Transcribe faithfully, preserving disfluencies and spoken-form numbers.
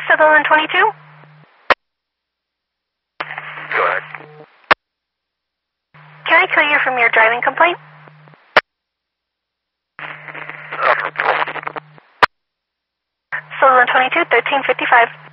Sutherland twenty-two? Go ahead. Can I clear you from your driving complaint? Uh, Sutherland twenty-two, thirteen fifty-five.